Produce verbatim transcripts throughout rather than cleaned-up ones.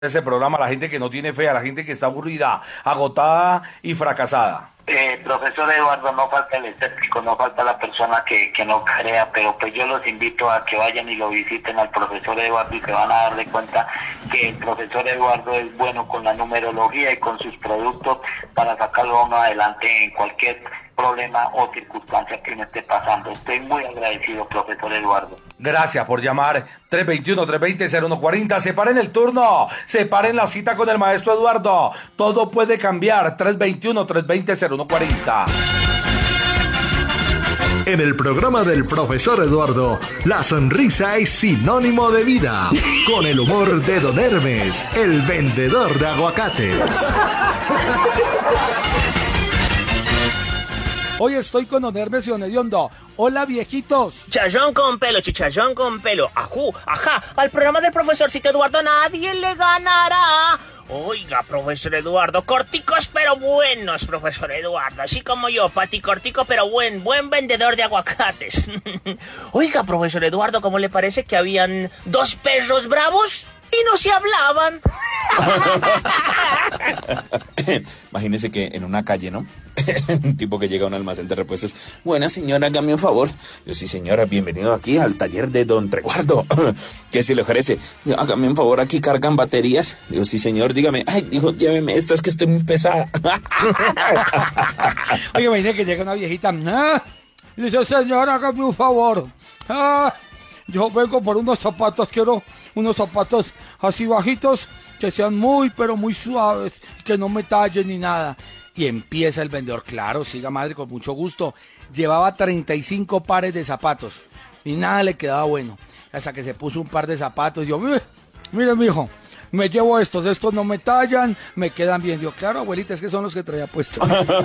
ese programa a la gente que no tiene fe, a la gente que está aburrida, agotada y fracasada? Eh, profesor Eduardo, no falta el escéptico, no falta la persona que, que no crea, pero pues yo los invito a que vayan y lo visiten al profesor Eduardo y se van a dar de cuenta que el profesor Eduardo es bueno con la numerología y con sus productos para sacarlo a uno adelante en cualquier problema o circunstancia que me esté pasando. Estoy muy agradecido, profesor Eduardo. Gracias por llamar. Tres dos uno, tres dos cero, cero uno cuatro cero. Separen el turno. Separen la cita con el maestro Eduardo. Todo puede cambiar. Tres dos uno, tres dos cero, cero uno cuatro cero. En el programa del profesor Eduardo, la sonrisa es sinónimo de vida. Con el humor de Don Hermes, el vendedor de aguacates. Hoy estoy con Don Hermes y Don Hediondo. Hola, viejitos. Chachón con pelo, chichachón con pelo. Ajú, ajá. Al programa del profesorcito Eduardo nadie le ganará. Oiga, profesor Eduardo, corticos pero buenos, profesor Eduardo. Así como yo, Pati cortico pero buen, buen vendedor de aguacates. Oiga, profesor Eduardo, ¿cómo le parece que habían dos perros bravos y no se hablaban? Imagínese que en una calle, ¿no? Un tipo que llega a un almacén de repuestos. Buena señora, hágame un favor. Yo, sí señora, bienvenido aquí al taller de Don Treguardo. ¿Qué se le ofrece? Yo, hágame un favor, aquí cargan baterías. Digo, sí señor, dígame. Ay, dijo, lléveme estas que estoy muy pesada. Oye, imagínate que llega una viejita. ¿Ah? Y dice, señora, hágame un favor. Ah, yo vengo por unos zapatos, quiero unos zapatos así bajitos, que sean muy, pero muy suaves, que no me tallen ni nada. Y empieza el vendedor, claro, siga madre, con mucho gusto. Llevaba treinta y cinco pares de zapatos y nada le quedaba bueno. Hasta que se puso un par de zapatos y yo, mire, mire, mijo, me llevo estos, estos no me tallan, me quedan bien. Yo, claro, abuelita, es que son los que traía puestos.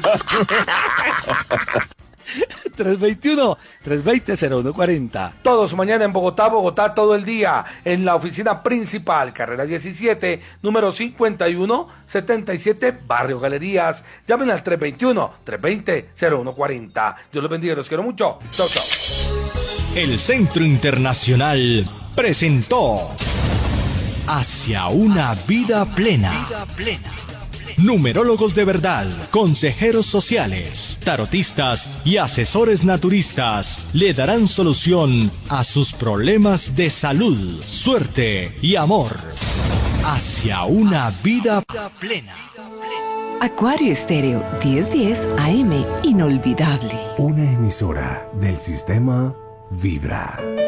tres dos uno, tres dos cero, cero uno cuatro cero. Todos mañana en Bogotá, Bogotá todo el día, en la oficina principal, carrera diecisiete, número cincuenta y uno setenta y siete, Barrio Galerías. Llamen al tres dos uno, tres dos cero, cero uno cuatro cero. Dios los bendiga, los quiero mucho. Chau, chau. El Centro Internacional presentó Hacia una vida plena. Numerólogos de verdad, consejeros sociales, tarotistas y asesores naturistas le darán solución a sus problemas de salud, suerte y amor. Hacia una vida plena. Acuario Estéreo diez diez A M, inolvidable. Una emisora del sistema Vibra.